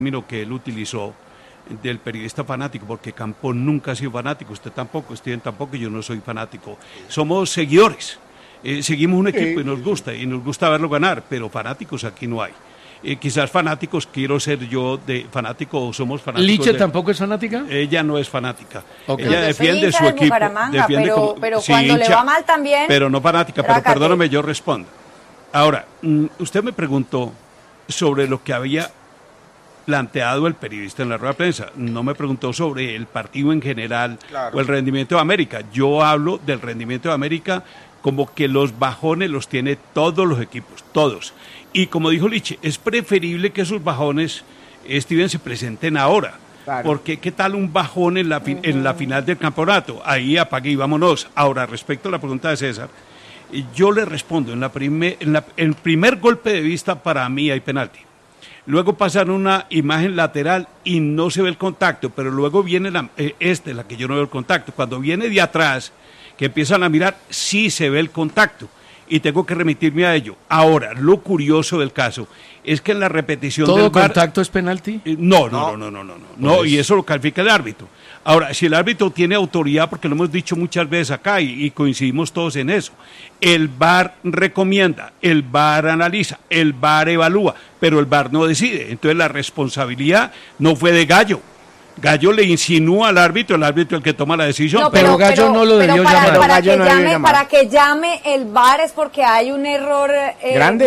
término que él utilizó del periodista fanático, porque Campón nunca ha sido fanático, usted tampoco, Steven tampoco, yo no soy fanático. Somos seguidores, seguimos un equipo y nos gusta verlo ganar, pero fanáticos aquí no hay. Quizás fanáticos, quiero ser yo de fanático o somos fanáticos. ¿Liche tampoco es fanática? Ella no es fanática. Okay. Ella defiende su equipo. Pero sí, cuando le va mal también. Pero no fanática, pero perdóname, yo respondo. Ahora, usted me preguntó sobre lo que había planteado el periodista en la rueda de prensa. No me preguntó sobre el partido en general o el rendimiento de América. Yo hablo del rendimiento de América como que los bajones los tiene todos los equipos, todos. Y como dijo Liche, es preferible que esos bajones, Steven, se presenten ahora. Claro. Porque qué tal un bajón en la final del campeonato. Ahí apague y vámonos. Ahora, respecto a la pregunta de César, yo le respondo, el primer golpe de vista para mí hay penalti. Luego pasan una imagen lateral y no se ve el contacto, pero luego viene la que yo no veo el contacto. Cuando viene de atrás, que empiezan a mirar, sí se ve el contacto. Y tengo que remitirme a ello. Ahora, lo curioso del caso es que en la repetición del VAR... ¿Todo contacto es penalti? No, y eso lo califica el árbitro. Ahora, si el árbitro tiene autoridad, porque lo hemos dicho muchas veces acá y coincidimos todos en eso, el VAR recomienda, el VAR analiza, el VAR evalúa, pero el VAR no decide. Entonces la responsabilidad no fue de Gallo. Gallo le insinúa al árbitro, el árbitro es el que toma la decisión. Pero Gallo no lo debió llamar. Para que llame el VAR es porque hay un error grande,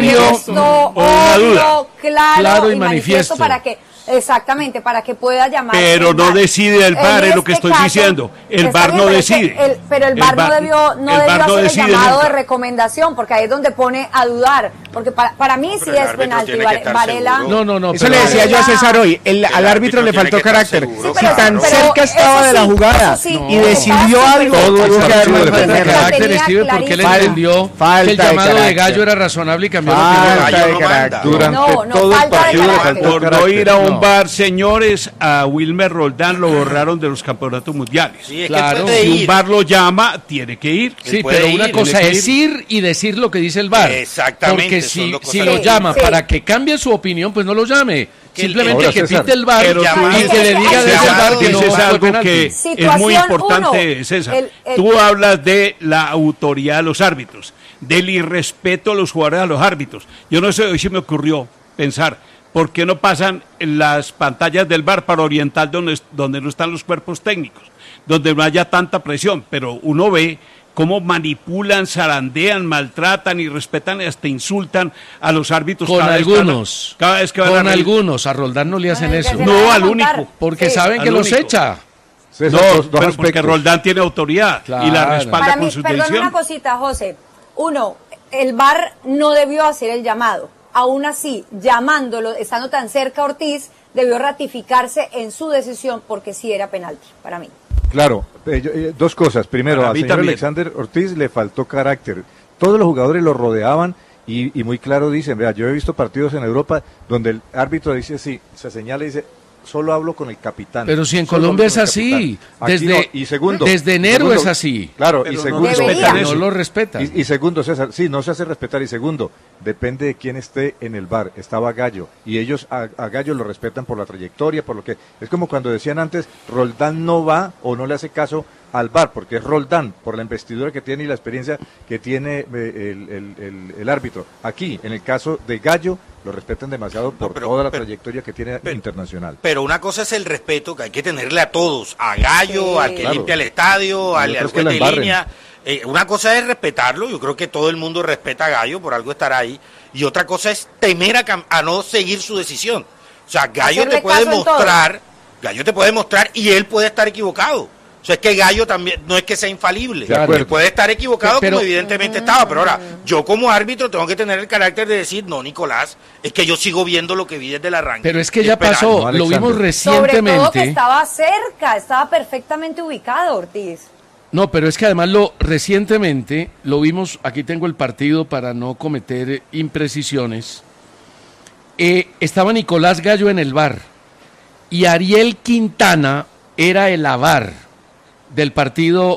obvio, claro y manifiesto. Exactamente, para que pueda llamar. Pero no decide el VAR, es lo que estoy diciendo. El VAR no decide. Pero el VAR no debió hacer el llamado de recomendación, porque ahí es donde pone a dudar. Porque para mí sí es penalti. Varela. No. Eso le decía yo a César hoy. Al árbitro le faltó carácter. Si tan cerca estaba de la jugada y decidió algo, tuvo que haber más carácter, Steven, porque él entendió que el llamado de Gallo era razonable y cambió la opinión. Durante todo el partido le faltó no ir a un VAR, señores, a Wilmer Roldán lo borraron de los campeonatos mundiales. Sí, claro, si un VAR lo llama, tiene que ir. Sí, pero una cosa es ir y decir lo que dice el VAR. Exactamente. Porque si lo llama para que cambie su opinión, pues no lo llame. Simplemente que pite el VAR y que le diga de ese VAR que no es algo que es muy importante, César. Tú hablas de la autoridad de los árbitros, del irrespeto a los jugadores a los árbitros. Yo no sé, hoy se me ocurrió pensar, ¿por qué no pasan las pantallas del VAR para orientar donde no están los cuerpos técnicos? Donde no haya tanta presión, pero uno ve cómo manipulan, zarandean, maltratan y respetan y hasta insultan a los árbitros. Cada vez que van algunos, a Roldán no le hacen eso. No, al único. Porque saben que los echa. No, pero porque Roldán tiene autoridad y la respalda con su decisión. Perdón una cosita, José. Uno, el VAR no debió hacer el llamado. Aún así, llamándolo, estando tan cerca Ortiz, debió ratificarse en su decisión porque sí era penalti, para mí. Claro, dos cosas. Primero, al señor Alexander Ortiz le faltó carácter. Todos los jugadores lo rodeaban y muy claro dicen, vea, yo he visto partidos en Europa donde el árbitro dice sí, se señala y dice, solo hablo con el capitán. Pero si en Colombia es así, desde enero es así. Claro, y segundo, no lo respeta. Y segundo, César, sí, no se hace respetar. Y segundo, depende de quién esté en el VAR. Estaba Gallo, y ellos a Gallo lo respetan por la trayectoria, por lo que... Es como cuando decían antes, Roldán no va o no le hace caso al VAR, porque es Roldán, por la investidura que tiene y la experiencia que tiene el árbitro. Aquí, en el caso de Gallo, lo respetan demasiado por toda la trayectoria que tiene internacional. Pero una cosa es el respeto que hay que tenerle a todos, a Gallo, al que limpia el estadio, al juez de línea. Una cosa es respetarlo, yo creo que todo el mundo respeta a Gallo, por algo estará ahí, y otra cosa es temer a no seguir su decisión. O sea, Gallo te puede mostrar y él puede estar equivocado. O sea, es que Gallo también, no es que sea infalible, puede estar equivocado como evidentemente estaba, pero ahora, yo como árbitro tengo que tener el carácter de decir, no, Nicolás, es que yo sigo viendo lo que vi desde el arranque. Pero es que ya pasó, lo vimos recientemente. Sobre todo que estaba cerca, estaba perfectamente ubicado Ortiz. No, pero es que además recientemente lo vimos, aquí tengo el partido para no cometer imprecisiones, estaba Nicolás Gallo en el VAR y Ariel Quintana era el AVAR del partido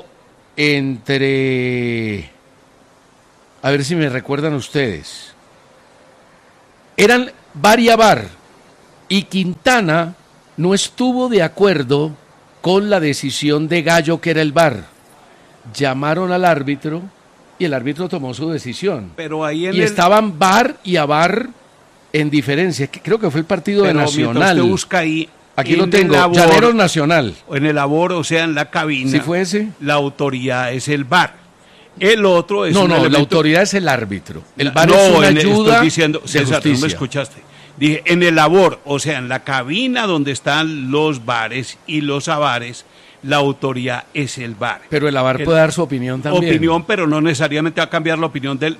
entre, a ver si me recuerdan ustedes, eran VAR y AVAR, Y Quintana no estuvo de acuerdo con la decisión de Gallo, que era el VAR. Llamaron al árbitro y el árbitro tomó su decisión. Pero ahí estaban VAR y a VAR en diferencia. Creo que fue el partido de Nacional. Usted busca ahí. Aquí lo tengo, Llaneros Nacional. En el labor, o sea, en la cabina. ¿Sí fue ese? La autoridad es el VAR. El otro es la autoridad es el árbitro. El VAR es una ayuda. Estoy diciendo, César, no me escuchaste. Dije, en el labor, o sea, en la cabina donde están los VARes y los avares, la autoridad es el VAR. Pero el AVAR puede dar su opinión también. Opinión, pero no necesariamente va a cambiar la opinión del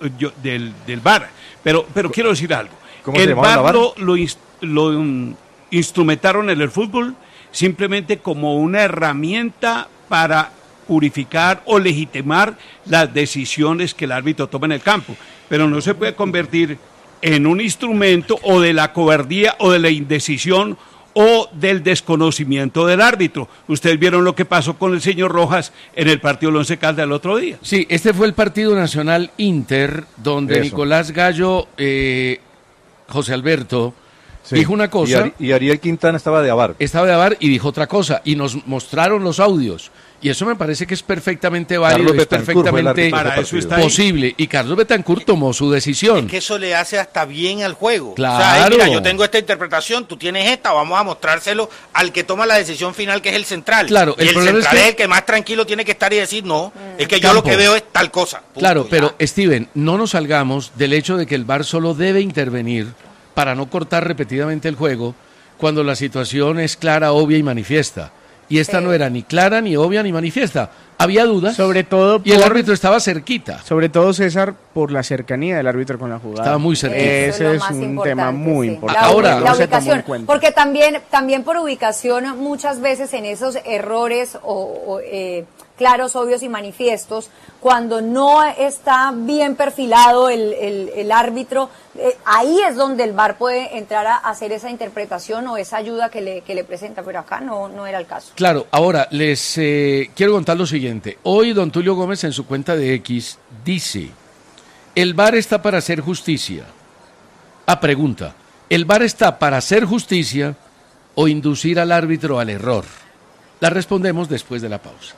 VAR. Pero quiero decir algo. El VAR lo instrumentaron en el fútbol simplemente como una herramienta para purificar o legitimar las decisiones que el árbitro toma en el campo, pero no se puede convertir en un instrumento o de la cobardía o de la indecisión o del desconocimiento del árbitro. Ustedes vieron lo que pasó con el señor Rojas en el partido del Once Caldas el otro día. Sí, este fue el partido Nacional Inter, donde Nicolás Gallo, José Alberto, dijo una cosa. Y Ariel Quintana estaba de avar. Estaba de avar y dijo otra cosa. Y nos mostraron los audios. Y eso me parece que es perfectamente válido, es perfectamente posible. Y Carlos Betancur tomó su decisión. Es que eso le hace hasta bien al juego. Claro. O sea, mira, yo tengo esta interpretación, tú tienes esta, vamos a mostrárselo al que toma la decisión final, que es el central. Claro, y el central es el que más tranquilo tiene que estar y decir, no, es que yo lo que veo es tal cosa. Punto, claro, pero Steven, no nos salgamos del hecho de que el VAR solo debe intervenir para no cortar repetidamente el juego cuando la situación es clara, obvia y manifiesta. Y esta no era ni clara, ni obvia, ni manifiesta. Había dudas. Sobre todo y el árbitro estaba cerquita. Sobre todo, César, por la cercanía del árbitro con la jugada. Estaba muy cerquita. Ese es un tema muy importante. Ahora, la ubicación. Porque también por ubicación, muchas veces en esos errores claros, obvios y manifiestos, cuando no está bien perfilado el árbitro, ahí es donde el VAR puede entrar a hacer esa interpretación o esa ayuda que le presenta, pero acá no era el caso. Claro, ahora les quiero contar lo siguiente. Hoy don Tulio Gómez en su cuenta de X dice, el VAR está para hacer justicia. Pregunta, ¿el VAR está para hacer justicia o inducir al árbitro al error? La respondemos después de la pausa.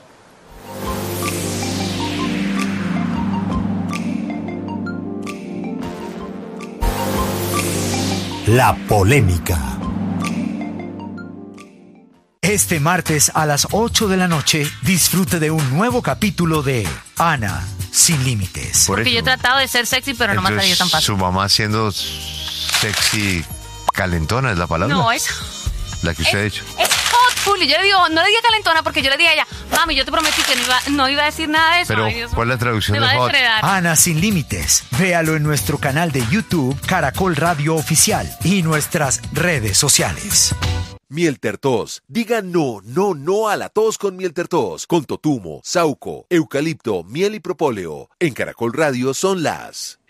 La polémica. Este martes a las 8 de la noche disfrute de un nuevo capítulo de Ana sin límites. Porque yo he tratado de ser sexy, pero no me ha salido tan fácil. Su mamá siendo sexy calentona es la palabra. No, eso. La que usted ha dicho. Es hot, Julio. Yo le digo, no le diga calentona porque yo le dije a ella, mami, yo te prometí que no iba a decir nada de eso. Pero, ay, ¿cuál es la traducción de hot? Ana sin límites. Véalo en nuestro canal de YouTube, Caracol Radio Oficial, y nuestras redes sociales. Miel Tertos. Diga no a la tos con Miel Tertos. Con totumo, sauco, eucalipto, miel y propóleo. En Caracol Radio son las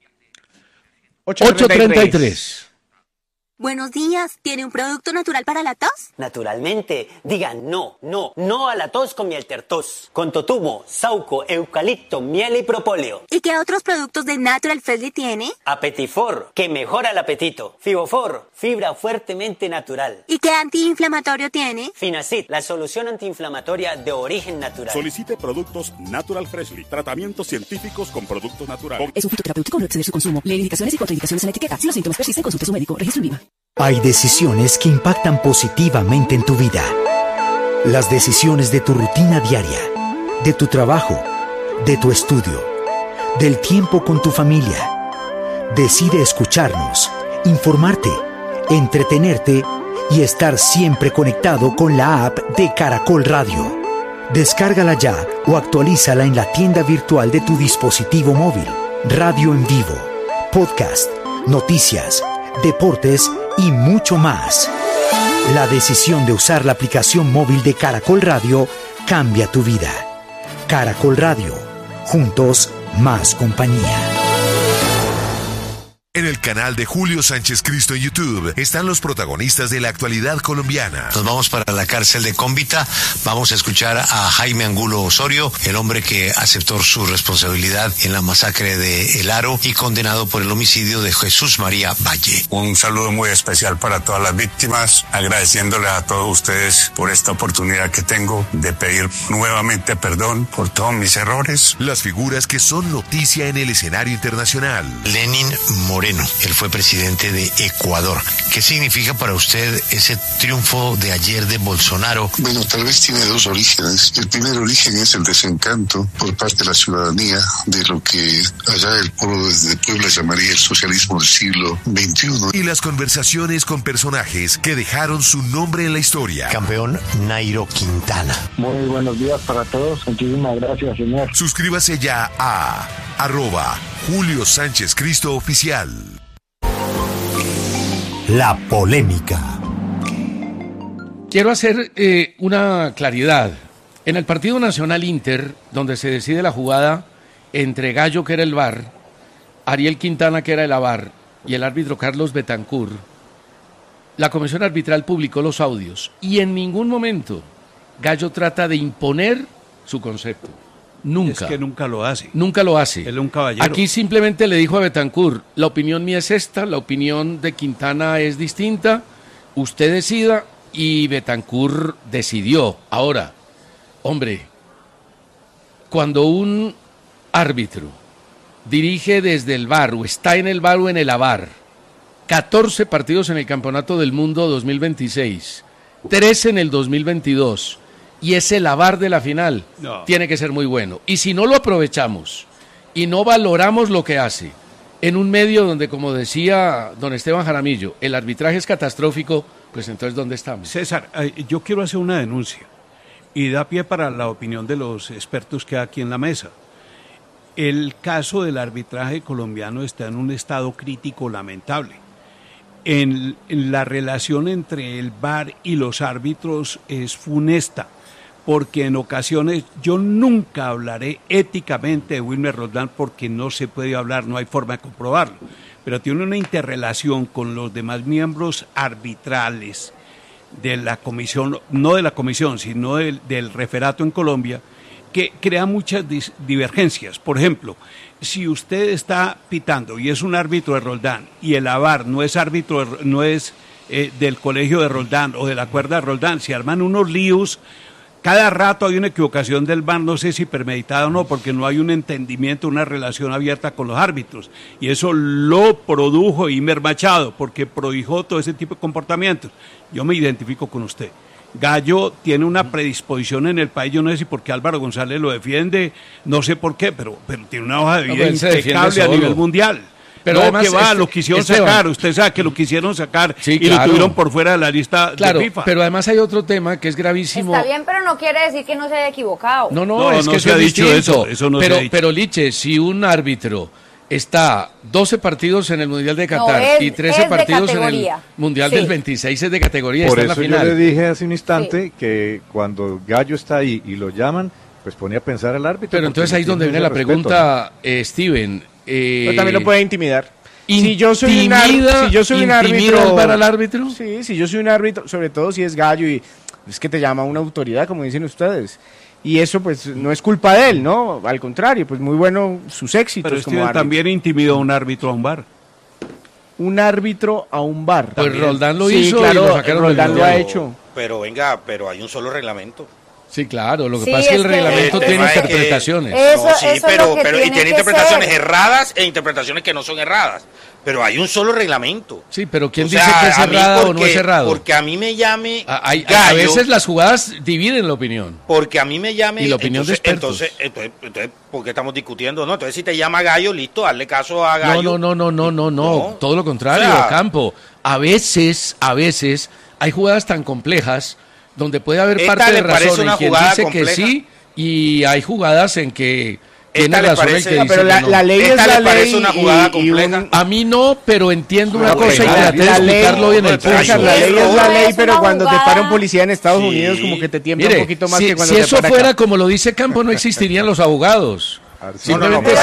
8:33. Buenos días, ¿tiene un producto natural para la tos? Naturalmente, digan no a la tos con Miel Tertos. Con totumo, sauco, eucalipto, miel y propóleo. ¿Y qué otros productos de Natural Freshly tiene? Apetifor, que mejora el apetito. Fibofor, fibra fuertemente natural. ¿Y qué antiinflamatorio tiene? Finacid, la solución antiinflamatoria de origen natural. Solicite productos Natural Freshly, tratamientos científicos con productos naturales. Es un fitoterapéutico, no exceder su consumo. Lee indicaciones y contraindicaciones en la etiqueta. Si los síntomas persisten, consulte a su médico. Registro INVIMA. Hay decisiones que impactan positivamente en tu vida. Las decisiones de tu rutina diaria, de tu trabajo, de tu estudio, del tiempo con tu familia. Decide escucharnos, informarte, entretenerte y estar siempre conectado con la app de Caracol Radio. Descárgala ya o actualízala en la tienda virtual de tu dispositivo móvil. Radio en vivo, podcast, noticias, deportes y mucho más. La decisión de usar la aplicación móvil de Caracol Radio cambia tu vida. Caracol Radio, juntos más compañía. En el canal de Julio Sánchez Cristo en YouTube están los protagonistas de la actualidad colombiana. Nos vamos para la cárcel de Cómbita, vamos a escuchar a Jaime Angulo Osorio, el hombre que aceptó su responsabilidad en la masacre de El Aro y condenado por el homicidio de Jesús María Valle. Un saludo muy especial para todas las víctimas, agradeciéndole a todos ustedes por esta oportunidad que tengo de pedir nuevamente perdón por todos mis errores. Las figuras que son noticia en el escenario internacional. Lenín Moreno, él fue presidente de Ecuador. ¿Qué significa para usted ese triunfo de ayer de Bolsonaro? Bueno, tal vez tiene dos orígenes. El primer origen es el desencanto por parte de la ciudadanía de lo que allá el pueblo de Puebla llamaría el socialismo del siglo XXI. Y las conversaciones con personajes que dejaron su nombre en la historia. Campeón Nairo Quintana. Muy buenos días para todos. Muchísimas gracias, señor. Suscríbase ya a @Julio Sánchez Cristo Oficial. La polémica. Quiero hacer una claridad. En el Partido Nacional Inter, donde se decide la jugada entre Gallo, que era el VAR, Ariel Quintana, que era el AVAR, y el árbitro Carlos Betancourt, la comisión arbitral publicó los audios y en ningún momento Gallo trata de imponer su concepto. Nunca. Es que nunca lo hace. Nunca lo hace. Él es un caballero. Aquí simplemente le dijo a Betancourt, la opinión mía es esta, la opinión de Quintana es distinta, usted decida, y Betancourt decidió. Ahora, hombre, cuando un árbitro dirige desde el VAR o está en el VAR o en el AVAR, 14 partidos en el Campeonato del Mundo 2026, 13 en el 2022, y es el AVAR de la final, tiene que ser muy bueno. Y si no lo aprovechamos y no valoramos lo que hace en un medio donde, como decía don Esteban Jaramillo, el arbitraje es catastrófico, pues entonces ¿dónde estamos? César, yo quiero hacer una denuncia y da pie para la opinión de los expertos que hay aquí en la mesa. El caso del arbitraje colombiano está en un estado crítico lamentable. En la relación entre el VAR y los árbitros es funesta, porque en ocasiones yo nunca hablaré éticamente de Wilmer Roldán porque no se puede hablar, no hay forma de comprobarlo, pero tiene una interrelación con los demás miembros arbitrales de la comisión, no de la comisión, sino del referato en Colombia, que crea muchas divergencias. Por ejemplo, si usted está pitando y es un árbitro de Roldán y el AVAR no es árbitro, no es del colegio de Roldán o de la cuerda de Roldán, se arman unos líos. Cada rato hay una equivocación del VAR, no sé si premeditada o no, porque no hay un entendimiento, una relación abierta con los árbitros. Y eso lo produjo Imer Machado, porque prohijó todo ese tipo de comportamientos. Yo me identifico con usted. Gallo tiene una predisposición en el país, yo no sé si porque Álvaro González lo defiende, no sé por qué, pero tiene una hoja de vida impecable a nivel mundial. Pero no, además, que va, lo quisieron sacar, usted sabe que lo quisieron sacar y lo tuvieron por fuera de la lista de FIFA. Pero además hay otro tema que es gravísimo. Está bien, pero no quiere decir que no se haya equivocado. No, es que se ha dicho eso no se ha dicho. Pero Liche, si un árbitro está 12 partidos en el Mundial de Qatar y 13 partidos en el Mundial del 26 es de categoría, por está eso en la final. Yo le dije hace un instante que cuando Gallo está ahí y lo llaman, pues pone a pensar al árbitro. Pero entonces ahí es donde viene la pregunta, Steven. Pero también lo puede intimidar. Si yo soy un árbitro para el árbitro. Sí, si yo soy un árbitro, sobre todo si es Gallo y es que te llama una autoridad, como dicen ustedes. Y eso pues no es culpa de él, ¿no? Al contrario, pues muy bueno sus éxitos. Pero como árbitro. También intimidó a un árbitro a un VAR. Un árbitro a un VAR. Pues también. Roldán lo hizo, claro, y lo sacaron Roldán lo ha hecho. Pero venga, pero hay un solo reglamento. Sí, claro, lo que pasa es que el reglamento tiene interpretaciones. Pero y tiene interpretaciones erradas e interpretaciones que no son erradas. Pero hay un solo reglamento. Sí, pero ¿quién dice que es errado o no es errado? Porque a mí me llame Gallo, a veces las jugadas dividen la opinión. Porque a mí me llame... Y la opinión de expertos. Entonces, ¿por qué estamos discutiendo? No, entonces si te llama Gallo, listo, hazle caso a Gallo. No, todo lo contrario, Campo. A veces hay jugadas tan complejas donde puede haber parte de razón en quien dice que sí, y hay jugadas en que tiene razón el que dice pero la ley es la ley. Una jugada compleja. A mí no, pero entiendo una cosa y traté de explicarlo hoy en el pulso. La ley es la ley, pero cuando te para un policía en Estados Unidos como que te tiembla un poquito más que cuando si eso fuera como lo dice Campo, no existirían los abogados. Simplemente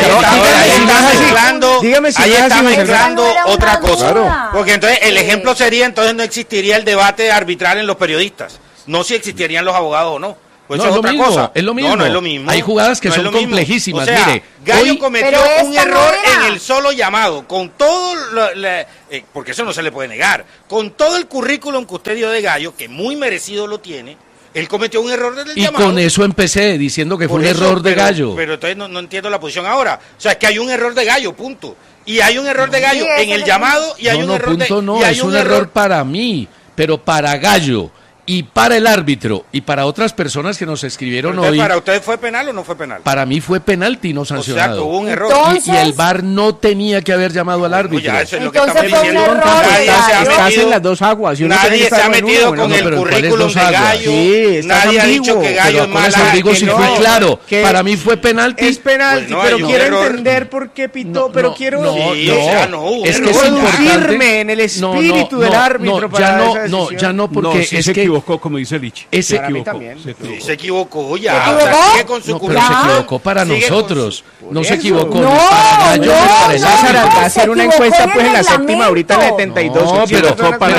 ahí está mezclando otra cosa. Claro. Porque entonces el ejemplo sería, entonces no existiría el debate arbitral en los periodistas. No si existirían los abogados o no. Pues no, es otra cosa. Es lo mismo. No es lo mismo. Hay jugadas que son complejísimas. O sea, mire, Gallo cometió un error en el solo llamado, con todo, porque eso no se le puede negar, con todo el currículum que usted dio de Gallo, que muy merecido lo tiene, él cometió un error desde el llamado. Y con eso empecé diciendo que fue un error de Gallo. Pero entonces no entiendo la posición ahora. O sea, es que hay un error de Gallo, punto. Y hay un error de Gallo en el llamado y hay un error de... No, es un error para mí, pero para Gallo y para el árbitro y para otras personas que nos escribieron hoy. ¿Para usted fue penal o no fue penal? Para mí fue penalti no sancionado. O sea, hubo un error. Y el VAR no tenía que haber llamado al árbitro. Ya, eso es lo que estamos diciendo. Estás en las dos aguas. Nadie se ha metido con el currículum de Gallo. Nadie ha dicho que Gallo es mala. Digo, si fui claro, para mí fue penalti. Es penalti, pero quiero entender por qué pitó, pero quiero... Es que es importante en el espíritu del árbitro para esa decisión. Ya no, porque es que... como dice Lich. Se equivocó ya. Sigue con su pero se equivocó para nosotros. No se equivocó. Para Gallo. César, al hacer una encuesta pues en la séptima, ahorita en la 72. No, pero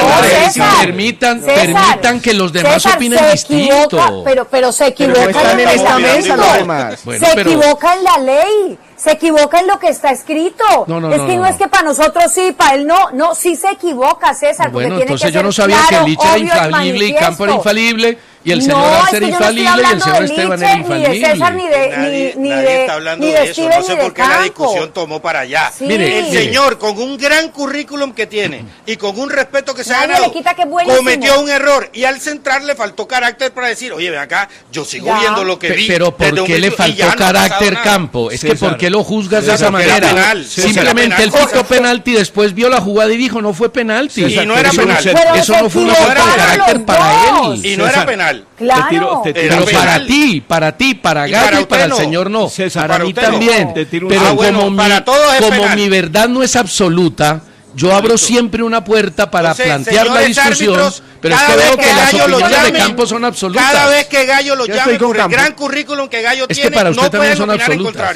permitan que los demás opinen distinto. Pero se equivoca en esta mesa los demás. Se equivoca en la ley. Se equivoca en lo que está escrito. No es que para nosotros sí, para él no. No, sí se equivoca, César. Bueno, entonces yo no sabía que Lich era infalible y Campo era infalible. Y el señor Arce infalible y el señor Esteban era infalible. Ni de César, nadie está hablando de eso. No sé por qué la discusión tomó para allá. Sí. Mire, el señor, con un gran currículum que tiene y con un respeto que se ha ganado, cometió un error. Y al centrar le faltó carácter para decir, oye, ven acá, yo sigo viendo lo que vi. Pero ¿por qué le faltó carácter, Campo? Es que ¿por qué lo juzgas de esa manera? Simplemente él pitó penalti, después vio la jugada y dijo, no fue penalti. Y no era penal. Eso no fue una falta de carácter para él. Y no era penal. Claro. Pero para ti, para Gallo y para el señor no. Para mí también. Pero como mi verdad no es absoluta, yo abro siempre una puerta para plantear la discusión, pero es que veo que las opiniones de Campo son absolutas. Cada vez que Gallo lo llame por el gran currículum que Gallo tiene, que para usted también son absolutas.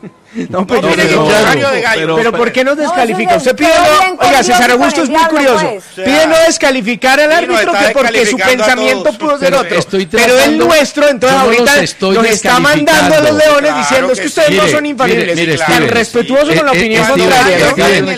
Pero ¿por qué nos descalifica? Usted pide oiga, César Augusto es muy curioso. Pide no descalificar al árbitro porque su pensamiento pudo ser otro. Pero el nuestro, entonces ahorita nos está mandando a los leones diciendo es que ustedes no son infalibles. Tan respetuoso con la opinión contraria.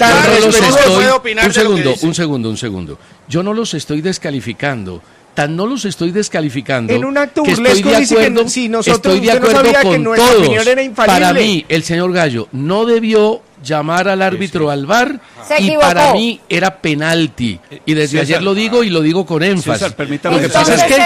Un segundo. Yo no los estoy descalificando. No los estoy descalificando. En un acto burlesco dice que si nosotros estoy de acuerdo con todos. Para mí, el señor Gallo no debió llamar al árbitro al VAR y para mí era penalti. Y desde ayer lo digo y lo digo con énfasis. César, lo que pasa es que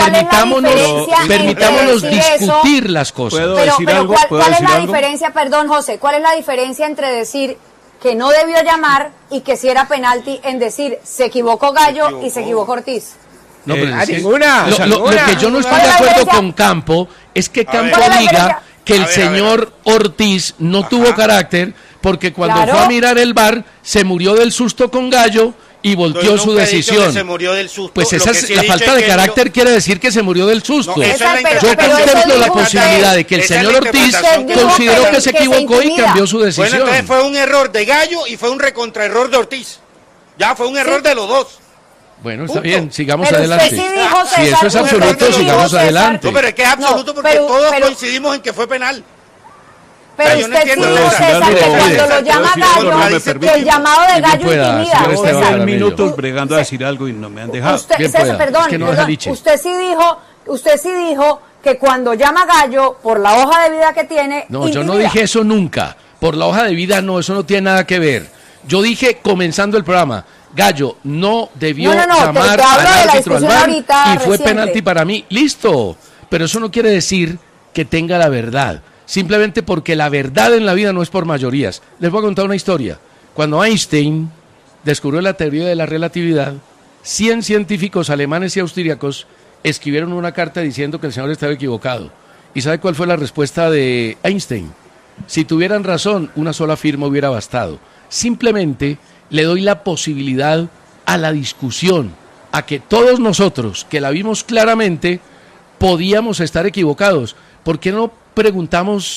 permitámonos discutir las cosas. ¿Cuál es la diferencia, perdón, José, cuál es la diferencia entre decir que no debió llamar y que si era penalti en decir se equivocó Gallo y se equivocó Ortiz? No, pero lo que yo no estoy de acuerdo con Campo es que Campo diga que el señor Ortiz no tuvo carácter porque cuando fue a mirar el VAR se murió del susto con Gallo y volteó su decisión. Se murió del susto. Pues esa es la falta de carácter quiere decir que se murió del susto. Yo contemplo la posibilidad de que el señor Ortiz consideró que se equivocó y cambió su decisión. Bueno, entonces fue un error de Gallo y fue un recontraerror de Ortiz. Ya fue un error de los dos. Bueno, está bien, sigamos adelante. Si eso es absoluto, sigamos adelante. No, pero es que es absoluto porque todos coincidimos en que fue penal. Pero usted sí dijo, César, que cuando lo llama Gallo, que el llamado de Gallo intimida. César, minutos bregando a decir algo y no me han dejado. César, perdón, usted sí dijo que cuando llama Gallo, por la hoja de vida que tiene... No, yo no dije eso nunca. Por la hoja de vida no, eso no tiene nada que ver. Yo dije, comenzando el programa, Gallo no debió llamar al árbitro al VAR y fue penalti para mí. Listo, pero eso no quiere decir que tenga la verdad. Simplemente porque la verdad en la vida no es por mayorías. Les voy a contar una historia. Cuando Einstein descubrió la teoría de la relatividad, 100 científicos alemanes y austríacos escribieron una carta diciendo que el señor estaba equivocado. ¿Y sabe cuál fue la respuesta de Einstein? Si tuvieran razón, una sola firma hubiera bastado. Simplemente le doy la posibilidad a la discusión, a que todos nosotros, que la vimos claramente, podíamos estar equivocados. ¿Por qué no preguntamos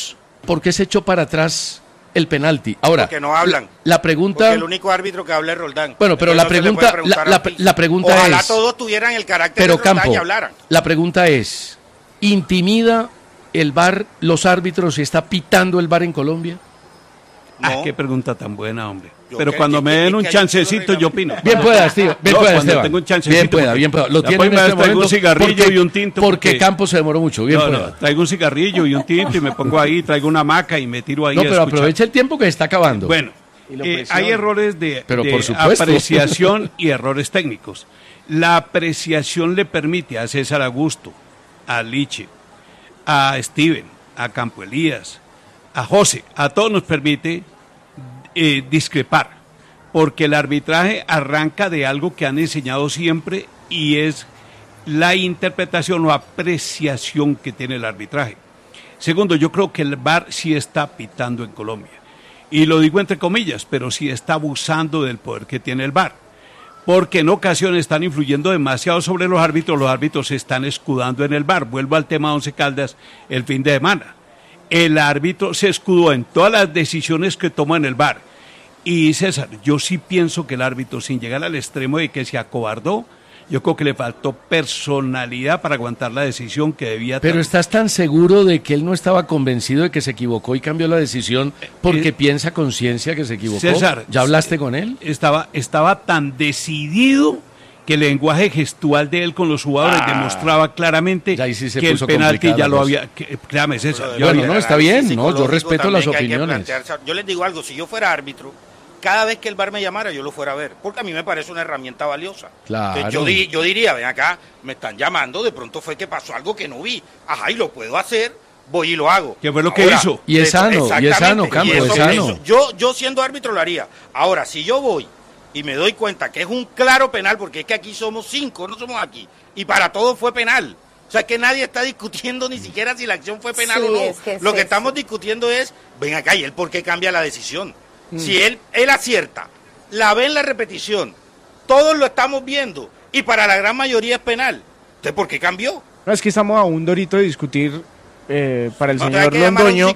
¿por qué se echó para atrás el penalti? Ahora, porque no hablan. La pregunta... Porque el único árbitro que habla es Roldán. Bueno, pero la pregunta es... Ojalá todos tuvieran el carácter de Roldán Campo, y hablaran. La pregunta es, ¿intimida el VAR los árbitros y está pitando el VAR en Colombia? No. Qué pregunta tan buena, hombre. Pero cuando me den un chancecito, yo opino. Bien pueda, tío. Bien pueda, Esteban. Tengo un chancecito. Bien pueda. Lo tiene en este momento. Traigo un cigarrillo y un tinto. Porque Campos se demoró mucho. Bien pueda. Traigo un cigarrillo y un tinto y me pongo ahí, traigo una hamaca y me tiro ahí. No, pero aprovecha el tiempo que está acabando. Bueno, hay errores de por apreciación y errores técnicos. La apreciación le permite a César Augusto, a Liche, a Steven, a Campo Elías, a José, a todos nos permite discrepar, porque el arbitraje arranca de algo que han enseñado siempre y es la interpretación o apreciación que tiene el arbitraje. Segundo, yo creo que el VAR sí está pitando en Colombia, y lo digo entre comillas, pero sí está abusando del poder que tiene el VAR, porque en ocasiones están influyendo demasiado sobre los árbitros se están escudando en el VAR. Vuelvo al tema de Once Caldas el fin de semana. El árbitro se escudó en todas las decisiones que toma en el VAR. Y César, yo sí pienso que el árbitro, sin llegar al extremo de que se acobardó, yo creo que le faltó personalidad para aguantar la decisión que debía tomar. Pero ¿estás tan seguro de que él no estaba convencido de que se equivocó y cambió la decisión porque piensa con ciencia que se equivocó? César, ¿ya hablaste con él? Estaba tan decidido que el lenguaje gestual de él con los jugadores demostraba claramente que el penalti ya lo había... Créame, César. Bueno, no, está bien, no, yo respeto las opiniones. Yo les digo algo, si yo fuera árbitro, cada vez que el VAR me llamara yo lo fuera a ver, porque a mí me parece una herramienta valiosa. Claro. Yo diría, ven acá, me están llamando, de pronto fue que pasó algo que no vi. Ajá, y lo puedo hacer, voy y lo hago. ¿Qué fue lo que hizo? Y es sano, Campo, es sano. Yo siendo árbitro lo haría. Ahora, si yo voy y me doy cuenta que es un claro penal, porque es que aquí somos 5, no somos aquí, y para todos fue penal. O sea, que nadie está discutiendo ni siquiera si la acción fue penal o no. Lo que estamos discutiendo es, ven acá, ¿y él por qué cambia la decisión? Si él acierta, la ve en la repetición, todos lo estamos viendo, y para la gran mayoría es penal. ¿Entonces por qué cambió? No, es que estamos a un dorito de discutir para el señor Londoño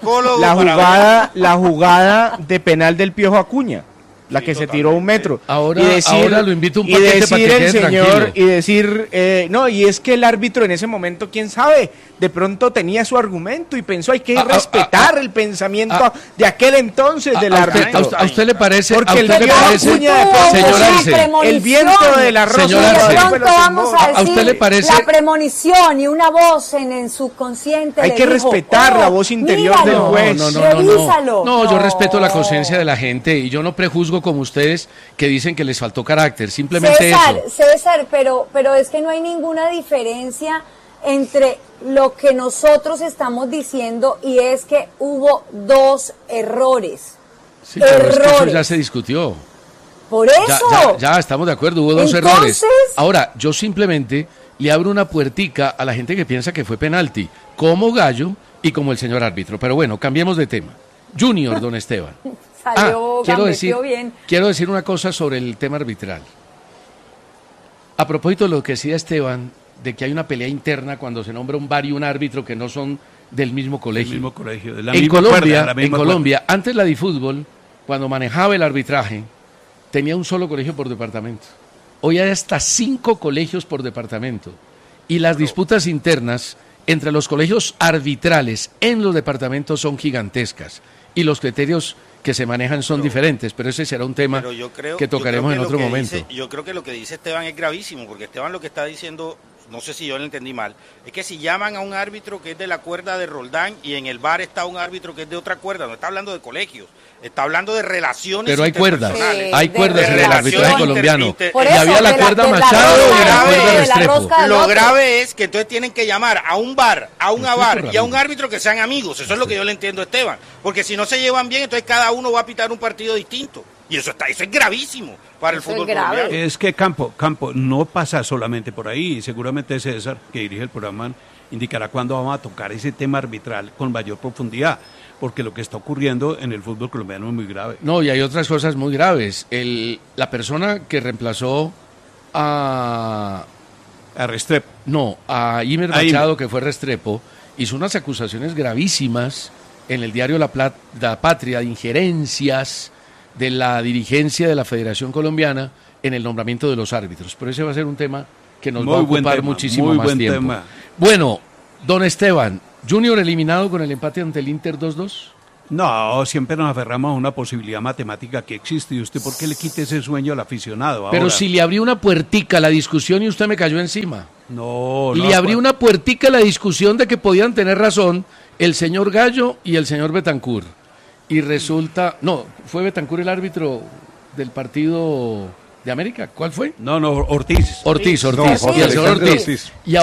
la jugada de penal del Piojo Acuña. La que se tiró 1 metro. Ahora lo invito a un paquete para que quede tranquilo. Y decir, no, y es que el árbitro en ese momento, quién sabe, de pronto tenía su argumento y pensó, hay que respetar el pensamiento de aquel entonces del árbitro. ¿A usted le parece? Porque el viento de la rosa. ¿A usted le parece? La premonición y una voz en subconsciente. Hay que respetar la voz interior del juez. No, yo respeto la conciencia de la gente y yo no prejuzgo como ustedes que dicen que les faltó carácter, simplemente César, pero es que no hay ninguna diferencia entre lo que nosotros estamos diciendo y es que hubo 2 errores. Sí, pero es que eso ya se discutió. Por eso. Ya estamos de acuerdo, hubo 2 errores. Ahora, yo simplemente le abro una puertica a la gente que piensa que fue penalti, como Gallo y como el señor árbitro. Pero bueno, cambiemos de tema. Junior, don Esteban. Quiero decir una cosa sobre el tema arbitral. A propósito de lo que decía Esteban, de que hay una pelea interna cuando se nombra un VAR y un árbitro que no son del mismo colegio. En Colombia, antes la DiFútbol, cuando manejaba el arbitraje, tenía un solo colegio por departamento. Hoy hay hasta 5 colegios por departamento. Y las disputas internas entre los colegios arbitrales en los departamentos son gigantescas. Y los criterios que se manejan son diferentes, pero ese será un tema que tocaremos en otro momento. Yo creo que lo que dice Esteban es gravísimo, porque Esteban lo que está diciendo, no sé si yo lo entendí mal, es que si llaman a un árbitro que es de la cuerda de Roldán y en el VAR está un árbitro que es de otra cuerda, no está hablando de colegios, está hablando de relaciones. Pero hay cuerdas, hay cuerdas en el arbitraje colombiano. Y había la cuerda Machado y la cuerda Restrepo. Lo grave es que entonces tienen que llamar a un VAR, a un AVAR y a un árbitro que sean amigos. Eso es lo que yo le entiendo a Esteban. Porque si no se llevan bien, entonces cada uno va a pitar un partido distinto. Y eso es gravísimo para el fútbol colombiano. Es que Campo, no pasa solamente por ahí. Seguramente César, que dirige el programa, indicará cuándo vamos a tocar ese tema arbitral con mayor profundidad. Porque lo que está ocurriendo en el fútbol colombiano es muy grave. No, y hay otras cosas muy graves. La persona que reemplazó a Restrepo. No, a Imer Machado, que fue Restrepo, hizo unas acusaciones gravísimas en el diario La Patria injerencias de la dirigencia de la Federación Colombiana en el nombramiento de los árbitros. Pero ese va a ser un tema que nos va a ocupar muchísimo más tiempo. Tema. Bueno, don Esteban, ¿Junior eliminado con el empate ante el Inter 2-2? No, siempre nos aferramos a una posibilidad matemática que existe. ¿Y usted por qué le quita ese sueño al aficionado? Pero si le abrió una puertica a la discusión y usted me cayó encima. No. Le abrió una puertica a la discusión de que podían tener razón el señor Gallo y el señor Betancur. Y resulta... No, ¿fue Betancur el árbitro del partido de América? ¿Cuál fue? No, Ortiz. Ortiz. No, y el señor Ortiz. Y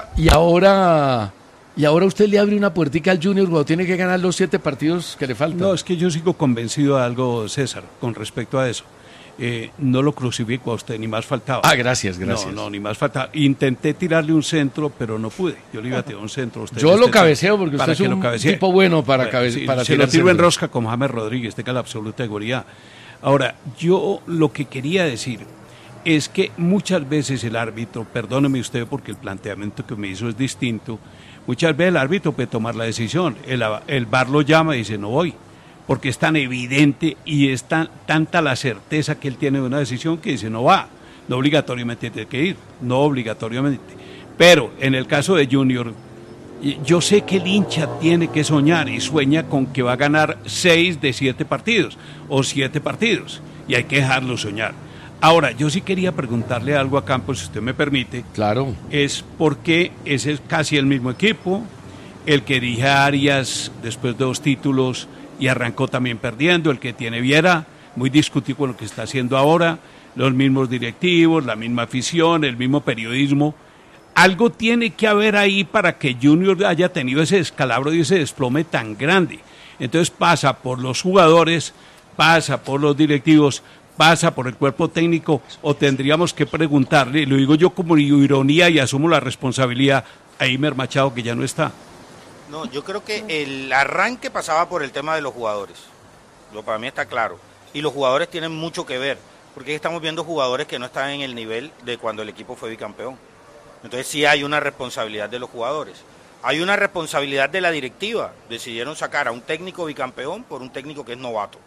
ahora usted le abre una puertica al Junior cuando tiene que ganar los 7 partidos que le faltan. No, es que yo sigo convencido de algo, César, con respecto a eso. No lo crucifico a usted, ni más faltaba. Gracias. No, ni más faltaba. Intenté tirarle un centro, pero no pude. Yo le iba a tirar un centro a usted. Yo lo cabeceo porque usted es un tipo bueno para cabecear. Se lo tiro en rosca con James Rodríguez, tenga la absoluta seguridad. Ahora, yo lo que quería decir es que muchas veces el árbitro, perdóneme usted porque el planteamiento que me hizo es distinto, muchas veces el árbitro puede tomar la decisión, el VAR lo llama y dice no voy, porque es tan evidente y es tanta la certeza que él tiene de una decisión que dice no va, no obligatoriamente tiene que ir, no obligatoriamente. Pero en el caso de Junior, yo sé que el hincha tiene que soñar y sueña con que va a ganar 6 de 7 partidos o 7 partidos y hay que dejarlo soñar. Ahora, yo sí quería preguntarle algo a Campos, si usted me permite. Claro. Es porque ese es casi el mismo equipo, el que dirige a Arias después de 2 títulos y arrancó también perdiendo, el que tiene Viera, muy discutido con lo que está haciendo ahora, los mismos directivos, la misma afición, el mismo periodismo. Algo tiene que haber ahí para que Junior haya tenido ese descalabro y ese desplome tan grande. Entonces pasa por los jugadores, pasa por los directivos, pasa por el cuerpo técnico, o tendríamos que preguntarle, y lo digo yo como ironía y asumo la responsabilidad, a Imer Machado, que ya no está. No, yo creo que el arranque pasaba por el tema de los jugadores. Para mí está claro. Y los jugadores tienen mucho que ver, porque estamos viendo jugadores que no están en el nivel de cuando el equipo fue bicampeón. Entonces sí hay una responsabilidad de los jugadores. Hay una responsabilidad de la directiva. Decidieron sacar a un técnico bicampeón por un técnico que es novato.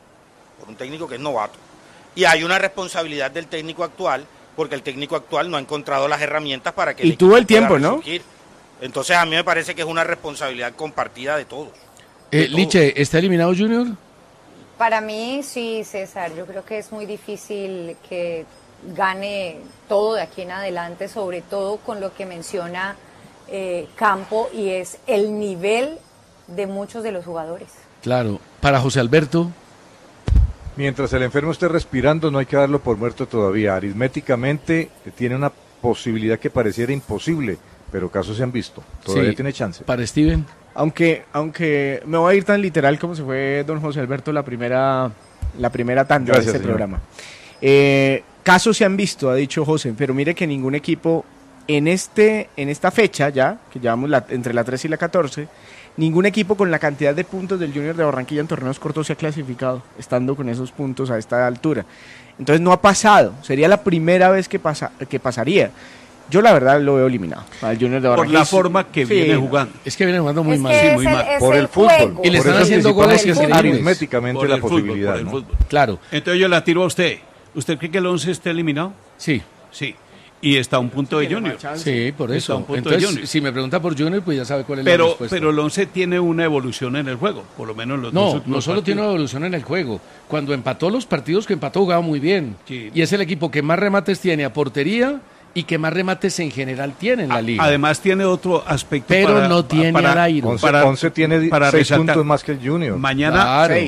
Y hay una responsabilidad del técnico actual, porque el técnico actual no ha encontrado las herramientas para que... Y tuvo el tiempo, ¿no? Entonces a mí me parece que es una responsabilidad compartida de todos. Liche, ¿está eliminado Junior? Para mí sí, César. Yo creo que es muy difícil que gane todo de aquí en adelante, sobre todo con lo que menciona Campo, y es el nivel de muchos de los jugadores. Claro. Para José Alberto... Mientras el enfermo esté respirando, no hay que darlo por muerto todavía. Aritméticamente tiene una posibilidad que pareciera imposible, pero casos se han visto. Todavía tiene chance. Para Steven. Aunque me voy a ir tan literal como se fue don José Alberto la primera tanda de este programa. Casos se han visto, ha dicho José, pero mire que ningún equipo en esta fecha ya, que llevamos entre la 13 y la 14, ningún equipo con la cantidad de puntos del Junior de Barranquilla en torneos cortos se ha clasificado, estando con esos puntos a esta altura. Entonces no ha pasado, sería la primera vez que pasaría. Yo la verdad lo veo eliminado al Junior de Barranquilla. Por la forma que viene jugando. Es que viene jugando muy mal. Sí, muy mal. Por el fútbol. Y le están haciendo goles que se aritméticamente por la el fútbol, posibilidad. por el ¿no? fútbol. Claro. Entonces yo la tiro a usted. ¿Usted cree que el 11 está eliminado? Sí. Sí. Y está a un punto de Junior. Sí, por eso. Entonces, si me pregunta por Junior, pues ya sabe cuál es la respuesta. Pero el 11 tiene una evolución en el juego, por lo menos los dos. No solo tiene una evolución en el juego. Cuando empató los partidos que empató, jugaba muy bien. Sí. Y es el equipo que más remates tiene a portería y que más remates en general tiene en la liga. Además tiene otro aspecto. Pero no tiene a Dairo. 11 tiene 6 puntos más que el Junior. Mañana, claro.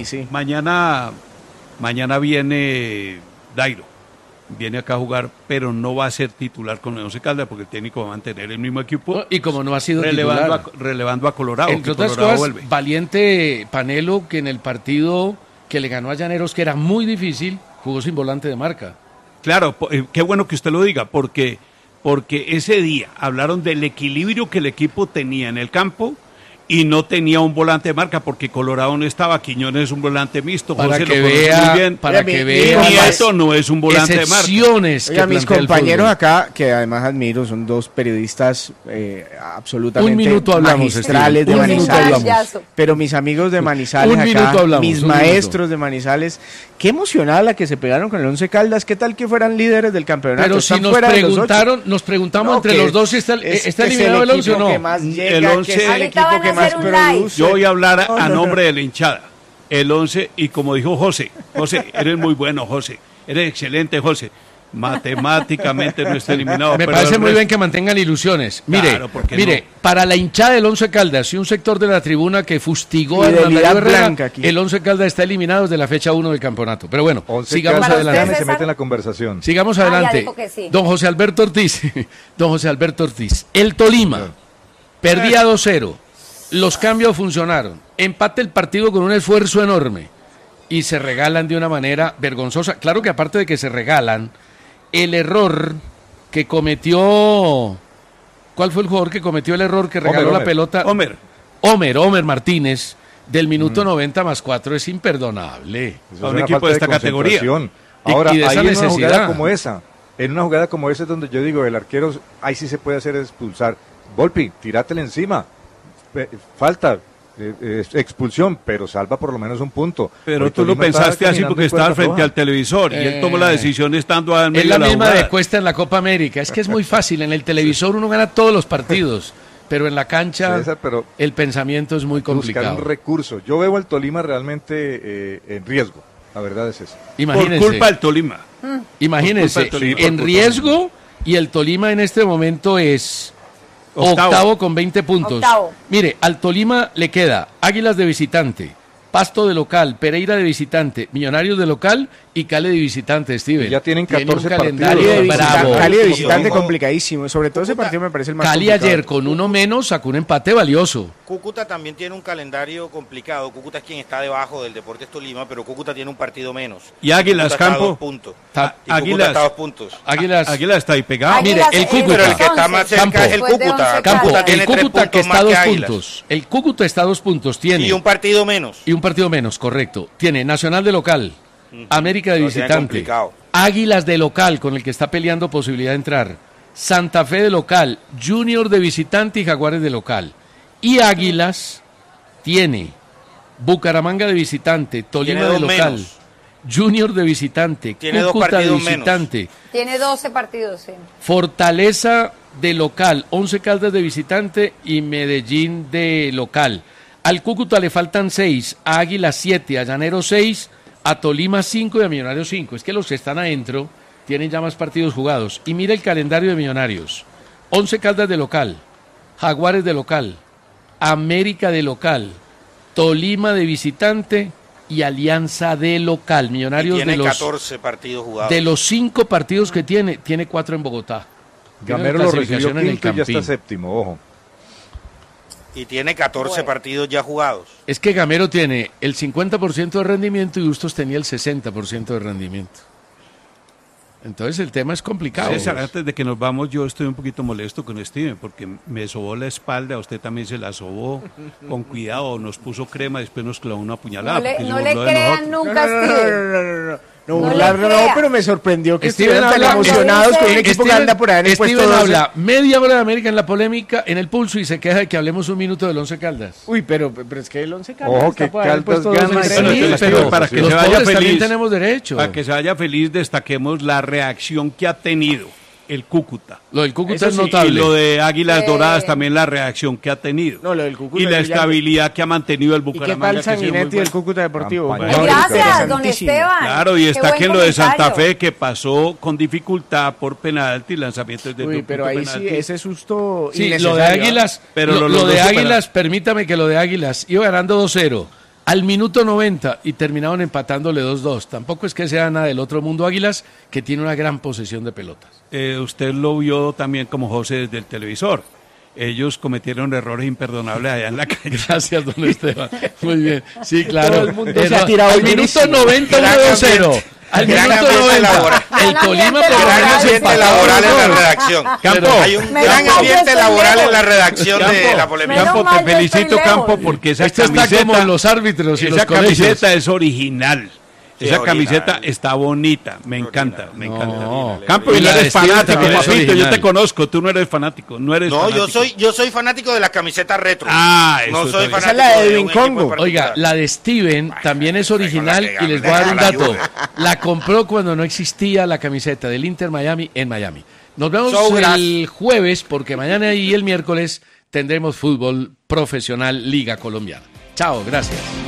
mañana viene Dairo. Viene acá a jugar, pero no va a ser titular con el Once Caldas porque el técnico va a mantener el mismo equipo. Y como no ha sido relevando a Colorado. Entre otras cosas, valiente Panelo, que en el partido que le ganó a Llaneros, que era muy difícil, jugó sin volante de marca. Claro, qué bueno que usted lo diga, porque ese día hablaron del equilibrio que el equipo tenía en el campo y no tenía un volante de marca porque Colorado no estaba, Quiñones es un volante mixto, para José que lo conoce vea, muy bien. para que vea, Nieto no es un volante de marca. Oiga, mis compañeros acá, que además admiro, son dos periodistas absolutamente un minuto hablamos, magistrales de Manizales. Pero mis amigos de Manizales acá, mis maestros de Manizales, qué emocionada la que se pegaron con el Once Caldas. ¿Qué tal que fueran líderes del campeonato? Pero si nos preguntamos entre los dos si está eliminado el Once o no. El Once es el equipo que más produce. Yo voy a hablar a nombre de la hinchada. El Once, y como dijo José, eres muy bueno, José. Eres excelente, José. Matemáticamente no está eliminado. Me parece muy bien que mantengan ilusiones. Mire, para la hinchada del Once Caldas y un sector de la tribuna que fustigó a Herrera, el Once Caldas está eliminado desde la fecha 1 del campeonato. Pero bueno, sigamos adelante. Se mete en la conversación. Sigamos adelante. Sí. Don José Alberto Ortiz, el Tolima perdía 2-0. Los cambios funcionaron. Empate el partido con un esfuerzo enorme y se regalan de una manera vergonzosa. Claro que aparte de que se regalan, el error que cometió... ¿Cuál fue el jugador que cometió el error que regaló la pelota? Homer Martínez, del minuto 90 más 4, es imperdonable. A un equipo de esta categoría. Ahora, y ahí en una jugada como esa, es donde yo digo, el arquero, ahí sí se puede hacer expulsar. Volpi, tírátele encima. Falta, expulsión, pero salva por lo menos un punto. Pero tú lo pensaste así porque estaba frente al televisor y él tomó la decisión estando al medio de la misma jugada. de Cuesta en la Copa América. Es que es muy fácil, en el televisor uno gana todos los partidos, pero en la cancha el pensamiento es muy complicado. Buscar un recurso. Yo veo al Tolima realmente en riesgo, la verdad es eso. Imagínense, por culpa del Tolima. Imagínense, en riesgo, y el Tolima en este momento es... Octavo con 20 puntos. Mire, al Tolima le queda Águilas de visitante, Pasto de local, Pereira de visitante, Millonarios de local y Cali de visitante, Steven. Ya tienen 14 partidos. Cali de visitante complicadísimo, sobre todo Cúcuta, ese partido me parece el más Cali complicado. Ayer con uno menos sacó un empate valioso. Cúcuta también tiene un calendario complicado. Cúcuta es quien está debajo del Deportes Tolima, pero Cúcuta tiene un partido menos. Y Águilas, Campo. Águilas está a 2 puntos. Águilas está ahí pegado. Mire, el Cúcuta. Pero el que está más cerca es el Cúcuta. El Cúcuta que está a 2 puntos. El Cúcuta está a 2 puntos. Tiene. Y un partido menos. Y un partido menos, correcto. Tiene Nacional de local. América de visitante, Águilas de local con el que está peleando posibilidad de entrar, Santa Fe de local, Junior de visitante y Jaguares de local. Y Águilas tiene Bucaramanga de visitante, Tolima de local, menos. Junior de visitante, tiene Cúcuta de visitante. Menos. Tiene 12 partidos, sí. Fortaleza de local, 11 Caldas de visitante y Medellín de local. Al Cúcuta le faltan 6, a Águilas 7, a Llanero 6, a Tolima 5 y a Millonarios 5. Es que los que están adentro tienen ya más partidos jugados. Y mira el calendario de Millonarios. 11 Caldas de local, Jaguares de local, América de local, Tolima de visitante y Alianza de local. Millonarios tiene de los 14 partidos jugados. De los 5 partidos que tiene 4 en Bogotá. Gamero lo recibió quinto y ya está séptimo, ojo. Y tiene 14 partidos ya jugados. Es que Gamero tiene el 50% de rendimiento y Bustos tenía el 60% de rendimiento. Entonces el tema es complicado. César, antes de que nos vamos, yo estoy un poquito molesto con Steven porque me sobó la espalda, a usted también se la sobó. Con cuidado, nos puso crema y después nos clavó una puñalada. No le crean nunca a Steven. No, pero me sorprendió que estuvieran tan emocionados con un equipo que anda por ahí en el puesto 12. Habla media hora de América en la polémica, en el pulso, y se queja de que hablemos un minuto del Once Caldas. Uy, pero es que el Once Caldas está por ahí en el puesto 12. Pero para que se vaya feliz, también tenemos derecho. Para que se vaya feliz, destaquemos la reacción que ha tenido el Cúcuta. Lo del Cúcuta es notable. Y lo de Águilas Doradas también la reacción que ha tenido. No, lo del Cúcuta. Y la estabilidad que ha mantenido el Bucaramanga. ¿Y qué tal Sanguinetti del Cúcuta Deportivo? Gracias, don Esteban. Claro, y está que en lo de Santa Fe, que pasó con dificultad por penalti, lanzamientos de Uy, pero ahí penalti. Sí, ese susto sí, lo de Águilas, pero lo de Águilas, permítame que lo de Águilas, iba ganando 2-0. Al minuto 90 y terminaron empatándole 2-2. Tampoco es que sea nada del otro mundo Águilas, que tiene una gran posesión de pelotas. Usted lo vio también como José desde el televisor. Ellos cometieron errores imperdonables allá en la calle. Gracias, don Esteban. Muy bien. Sí, claro. Todo el mundo se ha tirado al minuto 90, 1-0. Gran ambiente laboral. El Tolima por gran ambiente laboral en la redacción. Campo, hay un gran ambiente laboral en la redacción de la polémica. Campo, te felicito, Campo, porque esa camiseta está como los árbitros y los colegios. Esa camiseta es original. Esa camiseta está bonita, me encanta, me encanta. Campo, y no eres fanático, papito, yo te conozco, tú no eres fanático, no, yo soy fanático de las camisetas retro. No soy fanático esa es la de Edwin Congo. Oiga, la de Steven también es original y les voy a dar un dato. La compró cuando no existía la camiseta del Inter Miami en Miami. Nos vemos el jueves porque mañana y el miércoles tendremos fútbol profesional Liga Colombiana. Chao, gracias.